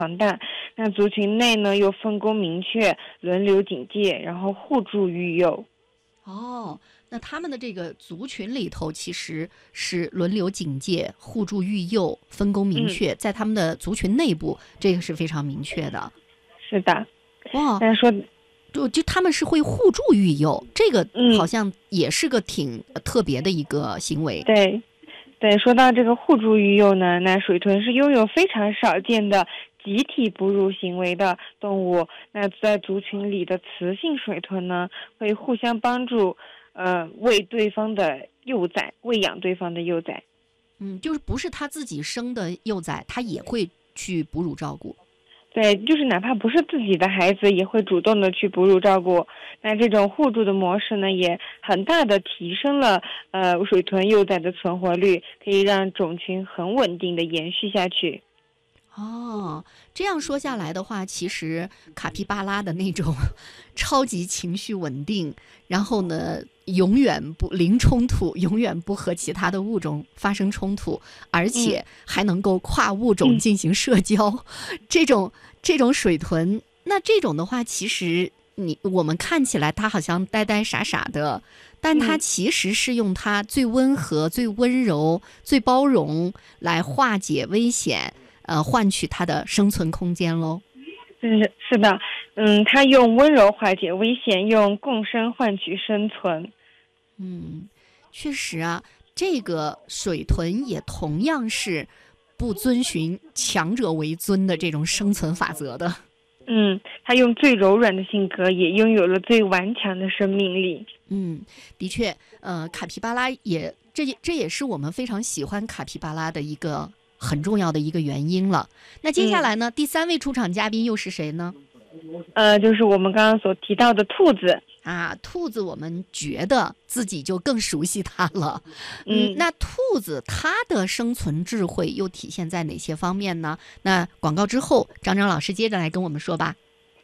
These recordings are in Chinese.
强大。那族群内呢又分工明确，轮流警戒，然后互助育幼。 哦，那他们的这个族群里头其实是轮流警戒、互助育幼、分工明确，在他们的族群内部，这个是非常明确的。 是的， 哇， 但是说就他们是会互助育幼，这个好像也是个挺特别的一个行为。 对，说到这个互助育幼呢，那水豚是拥有非常少见的集体哺乳行为的动物。那在族群里的雌性水豚呢，会互相帮助，喂对方的幼崽，喂养对方的幼崽。 就是不是他自己生的幼崽，他也会去哺乳照顾。 对，就是哪怕不是自己的孩子，也会主动的去哺乳照顾。那这种互助的模式呢，也很大的提升了水豚幼崽的存活率，可以让种群很稳定的延续下去。 哦，这样说下来的话，其实卡皮巴拉的那种超级情绪稳定，然后呢，永远不零冲突，永远不和其他的物种发生冲突，而且还能够跨物种进行社交，这种水豚，那这种的话，其实我们看起来它好像呆呆傻傻的，但它其实是用它最温和、最温柔、最包容来化解危险。换取它的生存空间喽。 是的，它用温柔化解危险，用共生换取生存。 确实啊，这个水豚也同样是不遵循强者为尊的这种生存法则的。 它用最柔软的性格，也拥有了最顽强的生命力。 的确，卡皮巴拉这也是我们非常喜欢卡皮巴拉的一个很重要的一个原因了。那接下来呢，第3位出场嘉宾又是谁呢？ 就是我们刚刚所提到的兔子啊。兔子我们觉得自己就更熟悉它了。那兔子它的生存智慧又体现在哪些方面呢？那广告之后，张老师接着来跟我们说吧。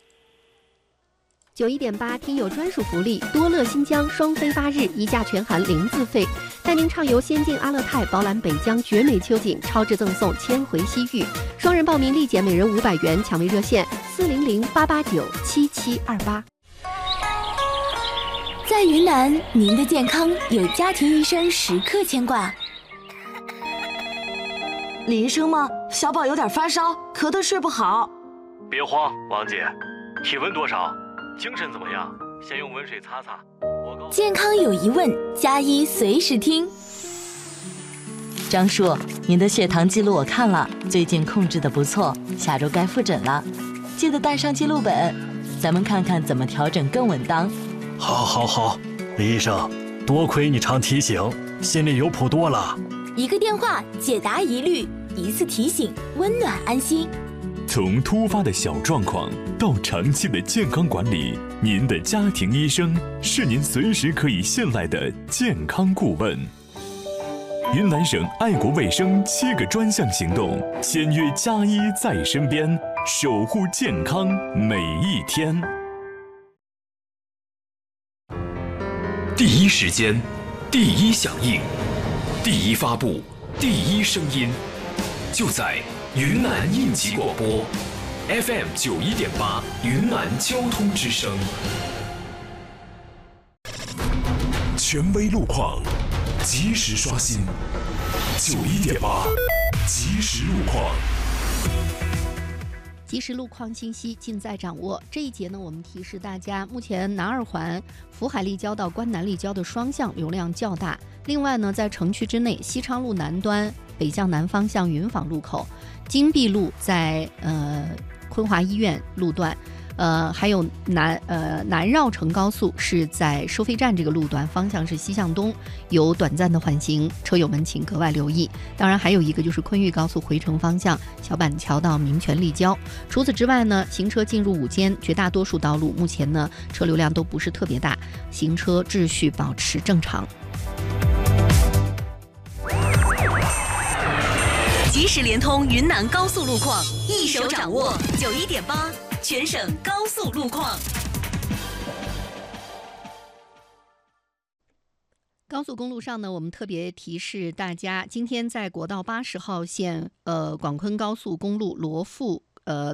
91.8听友专属福利，多乐新疆双飞8日，1价全含0自费，带您畅游仙境阿勒泰，饱览北疆绝美秋景，超值赠送千回西域，双人报名立减每人500元，抢位热线400-889-7728。 在云南，您的健康有家庭医生时刻牵挂。 李医生吗？小宝有点发烧，咳得睡不好。 别慌，王姐，体温多少？精神怎么样？先用温水擦擦。 健康有疑问，加医随时听。 张叔，您的血糖记录我看了，最近控制得不错，下周该复诊了，记得带上记录本，咱们看看怎么调整更稳当。 好，李医生，多亏你常提醒，心里有谱多了。 一个电话解答疑虑，一次提醒温暖安心。 从突发的小状况到长期的健康管理，您的家庭医生是您随时可以信赖的健康顾问。云南省爱国卫生7个专项行动，签约加医在身边，守护健康每一天。 第一时间，第一响应，第一发布，第一声音，就在云南应急广播 FM 91.8云南交通之声。 权威路况，及时刷新。91.8即时路况。 即时路况信息尽在掌握。这一节呢，我们提示大家，目前南二环福海立交到关南立交的双向流量较大。另外呢，在城区之内，西昌路南端北向南方向云坊路口，金碧路在昆华医院路段，还有南绕城高速是在收费站这个路段，方向是西向东，有短暂的缓行，车友们请格外留意。当然还有一个就是昆豫高速回程方向小板桥到民权立交。除此之外呢，行车进入午间，绝大多数道路目前呢车流量都不是特别大，行车秩序保持正常。 即时联通云南高速路况，一手掌握91.8全省高速路况。 高速公路上呢，我们特别提示大家，今天在国道80号线广昆高速公路罗富